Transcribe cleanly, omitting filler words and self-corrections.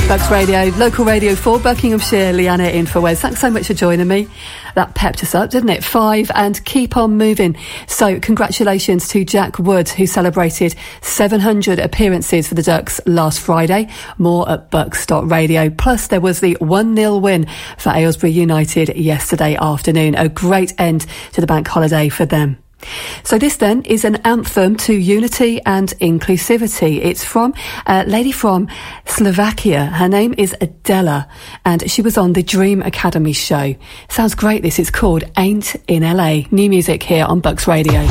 Bucks Radio, local radio for Buckinghamshire. Leanna in for Wes. Thanks so much for joining me. That pepped us up, didn't it? 5 and keep on moving. So congratulations to Jack Wood, who celebrated 700 appearances for the Ducks last Friday. More at bucks.radio. Plus there was the 1-0 win for Aylesbury United yesterday afternoon. A great end to the bank holiday for them. So this then is an anthem to unity and inclusivity. It's from a lady from Slovakia. Her name is Adela and she was on the Dream Academy show. Sounds great this. It's called Ain't in LA. New music here on Bucks Radio.